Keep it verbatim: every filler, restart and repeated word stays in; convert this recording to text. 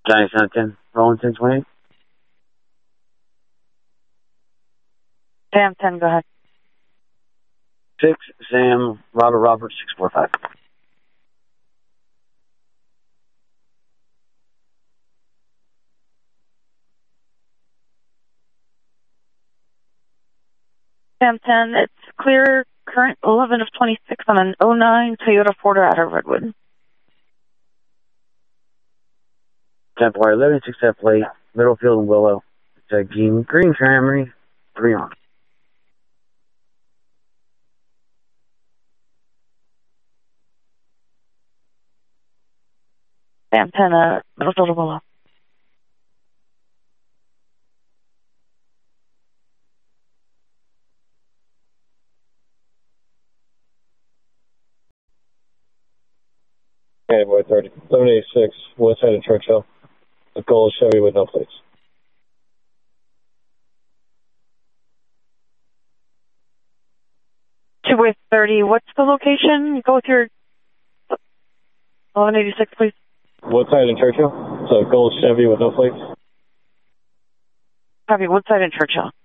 Johnny Sunton, rolling ten twenty. Sam ten, go ahead. Six, Sam, Robert, Robert, six four five. Sam ten, it's clear, current eleven of twenty-six on an oh nine Toyota Forder out of Redwood. ten four eleven, six that plate, Middlefield and Willow. It's a green, green Camry, three on. Sam ten, uh, Middlefield and Willow. Okay, boy, thirty. eleven eighty-six, west side of Churchill. A gold Chevy with no plates. Two with thirty, what's the location? Go with your eleven eighty-six, please. What side in Churchill? So gold Chevy with no plates. Copy, Woodside and Churchill.